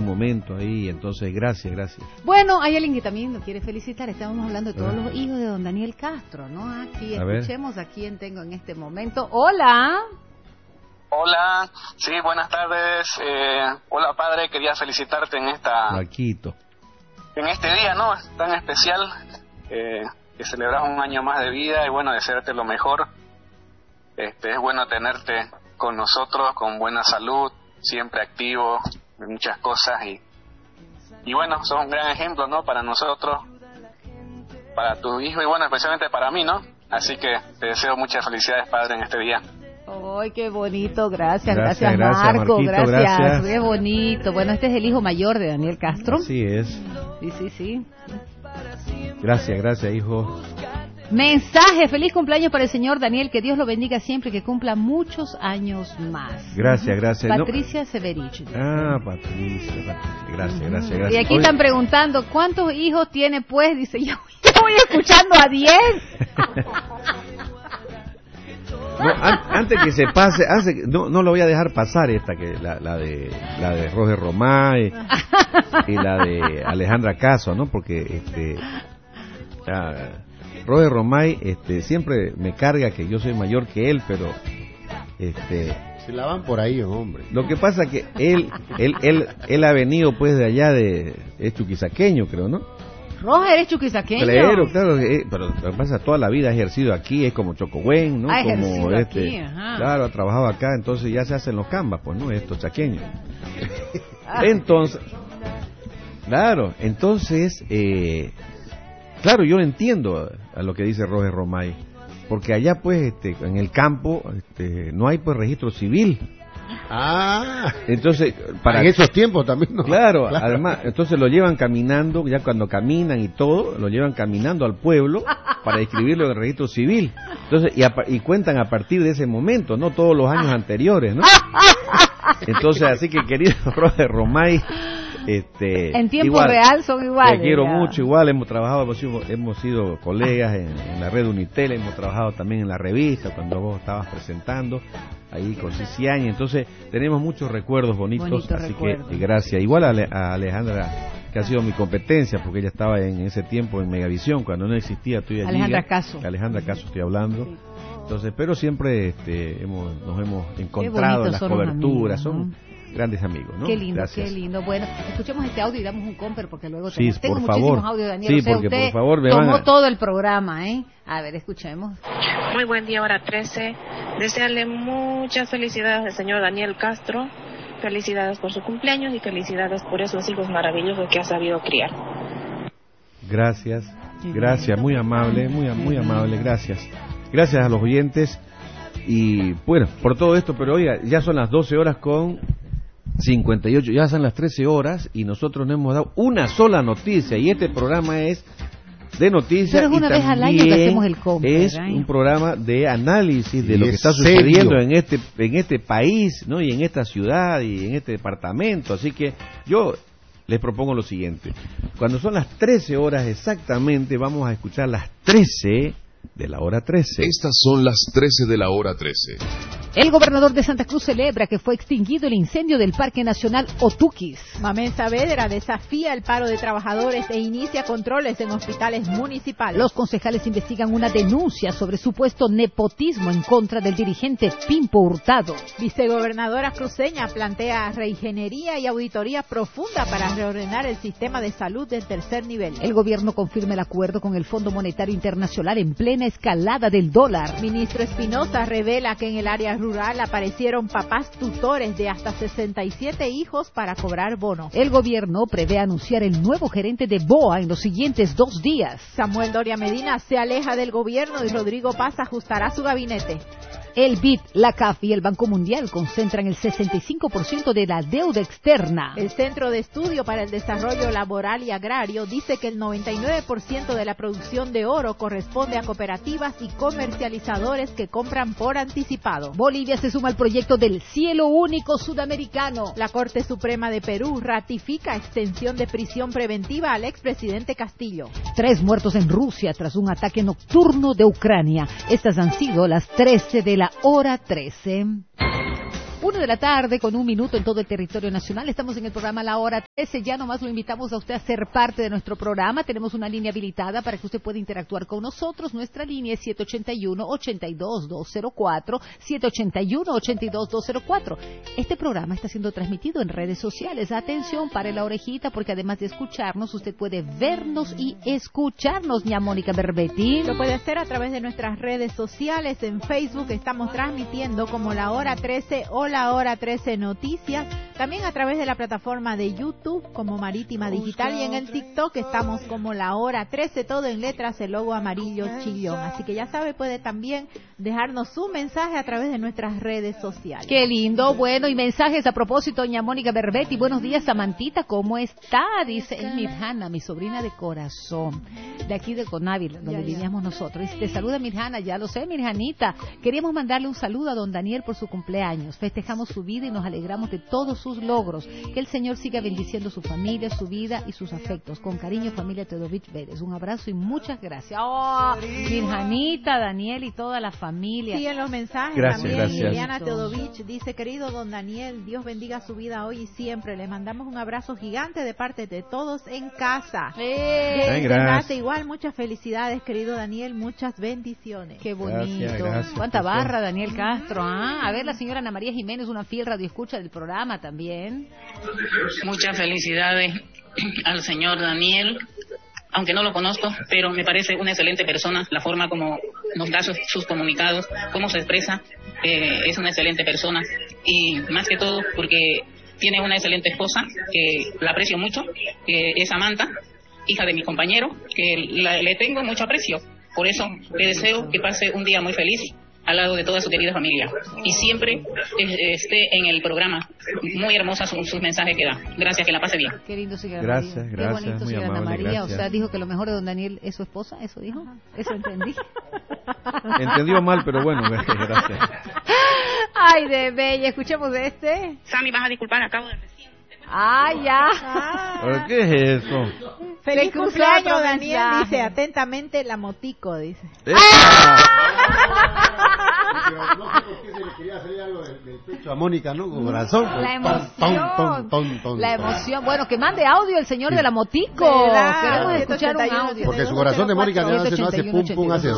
momento ahí, entonces gracias. Bueno, hay alguien que también lo quiere felicitar. Estábamos hablando de todos los hijos de don Daniel Castro, ¿no? Aquí, escuchemos a quién tengo en este momento. ¡Hola! Hola, sí, buenas tardes. Hola, padre, quería felicitarte en Marquito. En este día, ¿no? Tan especial, que celebras un año más de vida y bueno, desearte lo mejor. Es bueno tenerte con nosotros, con buena salud, siempre activo en muchas cosas y bueno, sos un gran ejemplo, ¿no? Para nosotros, para tu hijo y bueno, especialmente para mí, ¿no? Así que te deseo muchas felicidades, padre, en este día. ¡Ay, qué bonito! Gracias Marco, Marquito, gracias. ¡Qué bonito! Bueno, este es el hijo mayor de Daniel Castro. Así es. Sí. Gracias, hijo. Mensaje, feliz cumpleaños para el señor Daniel, que Dios lo bendiga siempre, que cumpla muchos años más. Gracias. Patricia Severich. Patricia, gracias. Y aquí están preguntando, ¿cuántos hijos tiene pues? Dice, yo voy escuchando a 10. No, antes que se pase, no lo voy a dejar pasar esta, que la de Roger Romay y la de Alejandra Caso, ¿no? Porque Roger Romay siempre me carga que yo soy mayor que él, pero se la van por ahí, hombre. Lo que pasa que él ha venido pues de allá es chuquisaqueño, creo, ¿no? Roger es chuquisaqueño. Claro, pero lo que pasa, toda la vida ha ejercido aquí, es como Chocogüén, ¿no? Ha como ejercido aquí, ajá. Claro, ha trabajado acá, entonces ya se hacen los cambas, pues, ¿no? Estos chaqueños. Entonces, claro, yo entiendo a lo que dice Roger Romay, porque allá, pues, en el campo, no hay, pues, registro civil. Entonces en esos tiempos también, ¿no? Claro, además, entonces lo llevan caminando, ya cuando caminan y todo, lo llevan caminando al pueblo para inscribirlo en el registro civil. Entonces, y cuentan a partir de ese momento, no todos los años anteriores, ¿no? Entonces, así que querido Roger Romay, en tiempo real son iguales. Te quiero mucho, igual hemos trabajado, hemos sido colegas en la red Unitel, hemos trabajado también en la revista cuando vos estabas presentando ahí con Ciciaña, entonces tenemos muchos recuerdos bonitos, así que gracias. Igual a Alejandra, que ha sido mi competencia, porque ella estaba en ese tiempo en Megavisión, cuando no existía Tú y Alejandra Caso estoy hablando. Sí. Entonces, pero siempre nos hemos encontrado en las coberturas, son grandes amigos, ¿no? Qué lindo, gracias. Qué lindo. Bueno, escuchemos este audio y damos un comper porque luego tengo muchísimos audios, Daniel. Sí, porque usted por favor tomó todo el programa, ¿eh? A ver, escuchemos. Muy buen día, hora 13. Desearle muchas felicidades al señor Daniel Castro. Felicidades por su cumpleaños y felicidades por esos hijos maravillosos que ha sabido criar. Gracias, muy amable, gracias. Gracias a los oyentes y bueno, por todo esto, pero oiga, ya son las 12 horas con 58, ya son las 13 horas y nosotros no hemos dado una sola noticia y este programa es de noticias. Pero es una vez al año que hacemos el compre, es un programa de análisis de lo que está sucediendo en este país, ¿no? Y en esta ciudad y en este departamento, así que yo les propongo lo siguiente: cuando son las 13 horas exactamente, vamos a escuchar las 13 de la hora 13. Estas son las 13 de la hora 13. El gobernador de Santa Cruz celebra que fue extinguido el incendio del Parque Nacional Otuquis. Mamén Saavedra desafía el paro de trabajadores e inicia controles en hospitales municipales. Los concejales investigan una denuncia sobre supuesto nepotismo en contra del dirigente Pimpo Hurtado. Vicegobernadora cruceña plantea reingeniería y auditoría profunda para reordenar el sistema de salud del tercer nivel. El gobierno confirma el acuerdo con el Fondo Monetario Internacional en plena escalada del dólar. Ministro Espinosa revela que en el área rural aparecieron papás tutores de hasta 67 hijos para cobrar bono. El gobierno prevé anunciar el nuevo gerente de BOA en los siguientes 2 días. Samuel Doria Medina se aleja del gobierno y Rodrigo Paz ajustará su gabinete. El BID, la CAF y el Banco Mundial concentran el 65% de la deuda externa. El Centro de Estudio para el Desarrollo Laboral y Agrario dice que el 99% de la producción de oro corresponde a cooperativas y comercializadores que compran por anticipado. Bolivia se suma al proyecto del Cielo Único Sudamericano. La Corte Suprema de Perú ratifica extensión de prisión preventiva al expresidente Castillo. 3 muertos en Rusia tras un ataque nocturno de Ucrania. Estas han sido las 13 de la hora 13. 1 de la tarde con 1 minuto en todo el territorio nacional. Estamos en el programa La Hora 13. Ya nomás lo invitamos a usted a ser parte de nuestro programa. Tenemos una línea habilitada para que usted pueda interactuar con nosotros. Nuestra línea es 781-82204, 781-82204. Este programa está siendo transmitido en redes sociales. Atención, pare la orejita, porque además de escucharnos, usted puede vernos y escucharnos, ña Mónica Berbetti. Lo puede hacer a través de nuestras redes sociales. En Facebook estamos transmitiendo como La Hora 13 o La Hora 13 Noticias. También a través de la plataforma de YouTube como Marítima Digital, y en el TikTok estamos como La Hora 13, todo en letras, el logo amarillo chillón. Así que ya sabe, puede también dejarnos su mensaje a través de nuestras redes sociales. Qué lindo. Bueno, y mensajes a propósito, doña Mónica Berbetti. Buenos días, Samantita, ¿cómo está? Dice, es Mirjana, mi sobrina de corazón, de aquí de Conávil, donde vivíamos nosotros. Dice, te saluda Mirjana. Ya lo sé, Mirjanita. Queríamos mandarle un saludo a don Daniel por su cumpleaños. Festejamos su vida y nos alegramos de todos sus logros. Que el Señor siga bendiciendo su familia, su vida y sus afectos. Con cariño, familia Teodovich Vélez. Un abrazo y muchas gracias. Oh, Mirjanita, Daniel y toda la familia. Sí, en los mensajes gracias, también. Liliana Teodovich dice, querido don Daniel, Dios bendiga su vida hoy y siempre. Le mandamos un abrazo gigante de parte de todos en casa. Gracias. Igual, muchas felicidades, querido Daniel, muchas bendiciones. Qué bonito. Gracias, cuánta barra, Daniel Castro. A ver, la señora Ana María Jiménez, una fiel radioescucha del programa también. Muchas felicidades al señor Daniel, aunque no lo conozco, pero me parece una excelente persona. La forma como nos da sus comunicados, cómo se expresa, es una excelente persona. Y más que todo porque tiene una excelente esposa, que la aprecio mucho, que es Samantha, hija de mi compañero, que le tengo mucho aprecio. Por eso le deseo que pase un día muy feliz al lado de toda su querida familia y siempre esté en el programa. Muy hermosa sus mensajes que da. Gracias, que la pase bien. Qué lindo, señora Gracias, María. gracias, Qué bonito, muy señora Ana amable, María. gracias. O sea, dijo que lo mejor de don Daniel es su esposa, ¿eso dijo? Eso entendí. Entendió mal, pero bueno, gracias. Ay, de bella. Escuchemos de este. Sammy, vas a disculpar, acabo de decir. Ya. ¿Pero qué es eso? Feliz cruzó cumpleaños, otro Daniel, mensaje. dice atentamente la motico, dice. No sé por qué se le quería hacer algo del pecho a Mónica, ¿no? Con corazón. La emoción. La emoción. Bueno, que mande audio el señor de la motico. Queremos escuchar un audio. Porque su corazón de Mónica no hace pum pum, hace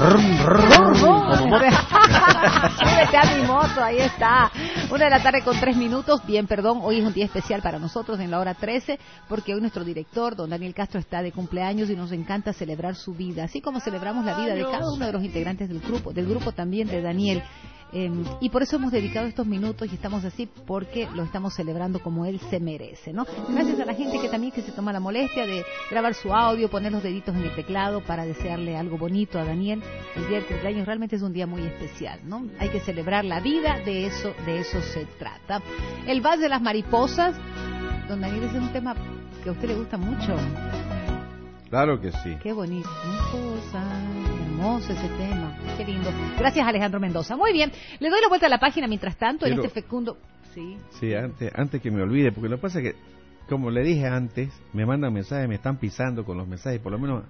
Súbete a mi moto, ahí está. 1:00 con 3 minutos. Bien, perdón, hoy es un día especial para nosotros en La Hora 13, porque hoy nuestro director, don Daniel Castro, está de cumpleaños y nos encanta celebrar su vida, así como celebramos la vida de cada uno de los integrantes del grupo también de Daniel. Y por eso hemos dedicado estos minutos y estamos así porque lo estamos celebrando como él se merece, ¿no? Gracias a la gente que también se toma la molestia de grabar su audio, poner los deditos en el teclado para desearle algo bonito a Daniel. El día del cumpleaños realmente es un día muy especial, ¿no? Hay que celebrar la vida, de eso se trata. El Vals de las Mariposas, don Daniel, ese es un tema que a usted le gusta mucho. Claro que sí. Qué bonito. Hermoso ese tema. Qué lindo. Gracias, Alejandro Mendoza. Muy bien. Le doy la vuelta a la página mientras tanto en este fecundo... Sí. Sí, antes que me olvide, porque lo que pasa es que, como le dije antes, me mandan mensajes, me están pisando con los mensajes. Por lo menos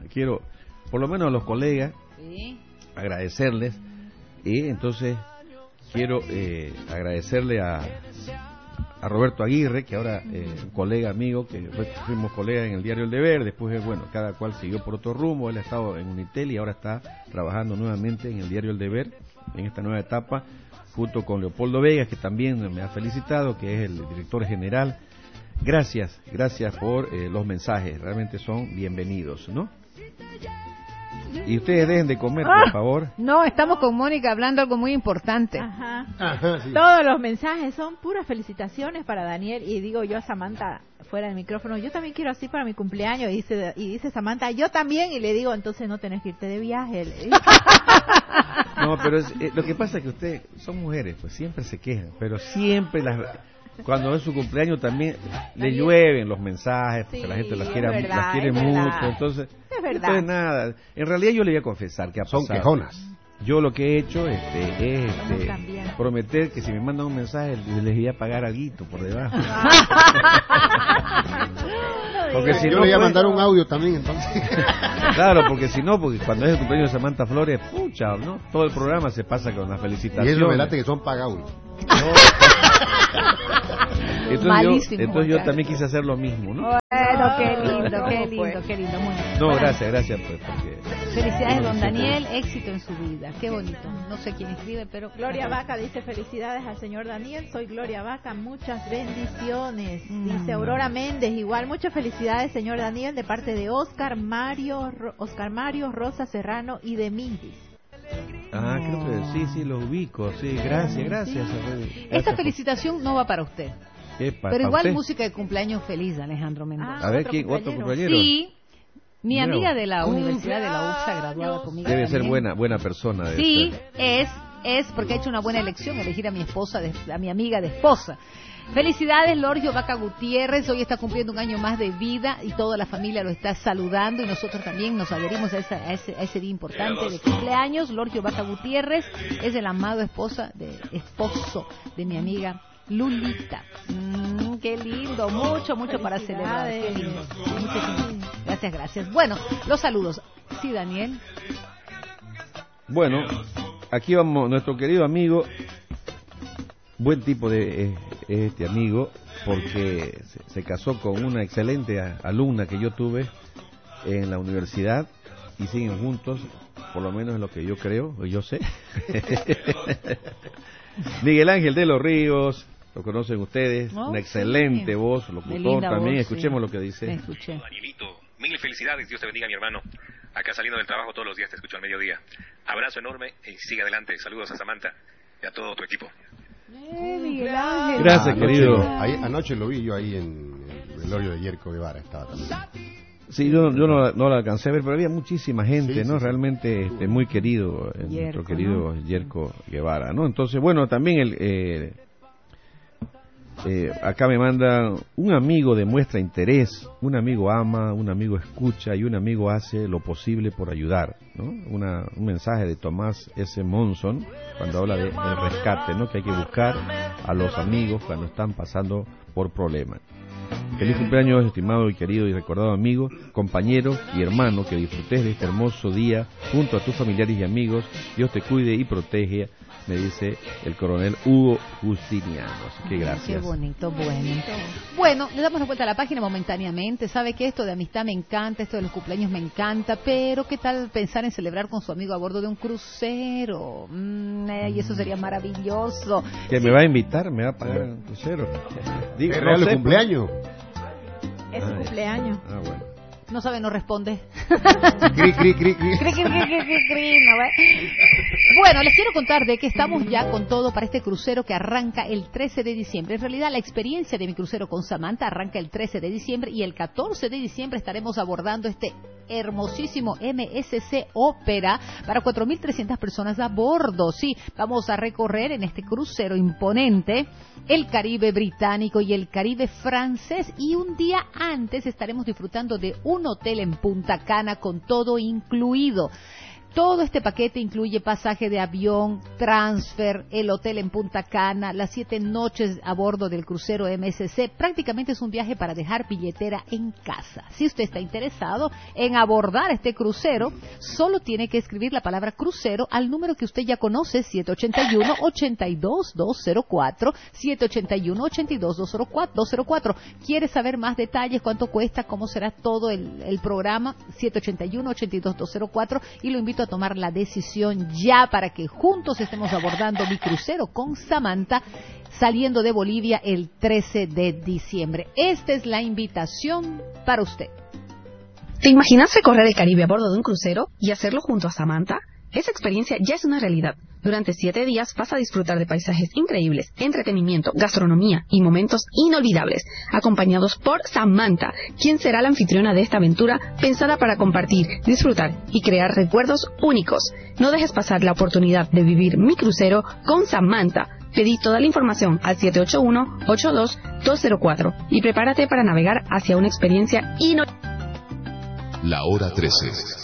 a los colegas, agradecerles. Y entonces quiero agradecerle a Roberto Aguirre, que ahora un colega amigo, que fuimos colegas en el diario El Deber. Después, bueno, cada cual siguió por otro rumbo. Él ha estado en Unitel y ahora está trabajando nuevamente en el diario El Deber, en esta nueva etapa, junto con Leopoldo Vegas, que también me ha felicitado, que es el director general. Gracias por los mensajes, realmente son bienvenidos, ¿no? Y ustedes dejen de comer, por favor. No, estamos con Mónica hablando algo muy importante. Sí. Todos los mensajes son puras felicitaciones para Daniel. Y digo yo a Samantha, fuera del micrófono, yo también quiero así para mi cumpleaños. Y dice Samantha, yo también. Y le digo, entonces no tenés que irte de viaje. No, pero lo que pasa es que ustedes son mujeres, pues siempre se quejan. Pero siempre cuando es su cumpleaños también le llueven los mensajes, porque la gente las quiere mucho. Entonces, es verdad. No es nada. En realidad yo le voy a confesar que ha pasado. Son quejonas. Yo lo que he hecho es prometer que si me mandan un mensaje les voy a pagar alguito por debajo. Porque si no, le voy a mandar un audio también, entonces. Claro, porque si no, porque cuando es el cumpleaños de Samantha Flores, pucha, ¿no? Todo el programa se pasa con las felicitaciones. Y eso me late que son pagados. No, Entonces yo también quise hacer lo mismo, ¿no? Bueno, qué lindo, muy bien. No, Bueno, gracias pues, porque... Felicidades, don Daniel, éxito en su vida, qué bonito. No sé quién escribe, pero... Gloria Vaca dice: felicidades al señor Daniel, soy Gloria Vaca, muchas bendiciones. Dice Aurora Méndez, igual, muchas felicidades, señor Daniel, de parte de Oscar Mario, Rosa Serrano y de Mindis. Creo que sí, lo ubico, sí, gracias. Esta felicitación no va para usted. Pero igual usted. Música de cumpleaños feliz, Alejandro Mendoza. A ver, ¿quién? ¿Otro compañero? Sí, mi amiga de la Universidad de la UPSA, graduada conmigo. Debe también. ser buena persona. Sí, es porque ha hecho una buena elección, elegir a mi esposa, a mi amiga de esposa. Felicidades, Lorgio Vaca Gutiérrez, hoy está cumpliendo un año más de vida y toda la familia lo está saludando y nosotros también nos adherimos a ese día importante de cumpleaños. Lorgio Vaca Gutiérrez es el amado esposo de mi amiga Lulita. Qué lindo, mucho para celebrar. Qué lindo. Gracias. Bueno, los saludos. Sí, Daniel. Bueno, aquí vamos, nuestro querido amigo, buen tipo de este amigo, porque se casó con una excelente alumna que yo tuve en la universidad y siguen juntos, por lo menos en lo que yo creo, o yo sé. Miguel Ángel de los Ríos, lo conocen ustedes, una excelente voz, locutor también, escuchemos lo que dice. Danielito, mil felicidades, Dios te bendiga, mi hermano. Acá saliendo del trabajo todos los días te escucho al mediodía. Abrazo enorme y sigue adelante. Saludos a Samantha y a todo tu equipo. Miguel Ángel. Gracias, querido. Anoche lo vi yo ahí en el velorio de Yerko Guevara, estaba también. Sí, yo no la alcancé a ver, pero había muchísima gente, ¿no? Realmente muy querido, nuestro querido Yerko Guevara, ¿no? Entonces, bueno, también acá me manda un amigo demuestra interés, un amigo ama, un amigo escucha y un amigo hace lo posible por ayudar, ¿no? Un mensaje de Tomás S. Monson cuando habla del rescate, ¿no? Que hay que buscar a los amigos cuando están pasando por problemas. Feliz cumpleaños, estimado y querido y recordado amigo, compañero y hermano, que disfrutes de este hermoso día junto a tus familiares y amigos. Dios te cuide y protege, me dice el coronel Hugo Justiniano. Así que gracias. Qué bonito, bueno, le damos la vuelta a la página momentáneamente. Sabe que esto de amistad me encanta, esto de los cumpleaños me encanta, pero ¿qué tal pensar en celebrar con su amigo a bordo de un crucero? Y eso sería maravilloso. ¿Que me va a invitar? ¿Me va a pagar un crucero? Digo, ¿es real el cumpleaños? Es su cumpleaños. Bueno. No sabe, no responde. Cri. No, bueno, les quiero contar de que estamos ya con todo para este crucero que arranca el 13 de diciembre. En realidad, la experiencia de mi crucero con Samantha arranca el 13 de diciembre y el 14 de diciembre estaremos abordando este hermosísimo MSC Ópera para 4.300 personas a bordo. Sí, vamos a recorrer en este crucero imponente el Caribe británico y el Caribe francés, y un día antes estaremos disfrutando de un hotel en Punta Cana con todo incluido. Todo este paquete incluye pasaje de avión, transfer, el hotel en Punta Cana, las 7 noches a bordo del crucero MSC. Prácticamente es un viaje para dejar billetera en casa. Si usted está interesado en abordar este crucero, solo tiene que escribir la palabra crucero al número que usted ya conoce, 781-82204, 781-82204. ¿Quiere saber más detalles? ¿Cuánto cuesta? ¿Cómo será todo el programa? 781-82204, y lo invito a tomar la decisión ya para que juntos estemos abordando mi crucero con Samantha saliendo de Bolivia el 13 de diciembre. Esta es la invitación para usted. ¿Te imaginas recorrer el Caribe a bordo de un crucero y hacerlo junto a Samantha? Esa experiencia ya es una realidad. Durante 7 días vas a disfrutar de paisajes increíbles, entretenimiento, gastronomía y momentos inolvidables, acompañados por Samantha, quien será la anfitriona de esta aventura pensada para compartir, disfrutar y crear recuerdos únicos. No dejes pasar la oportunidad de vivir mi crucero con Samantha. Pedí toda la información al 781-82204 y prepárate para navegar hacia una experiencia inolvidable. La hora 13.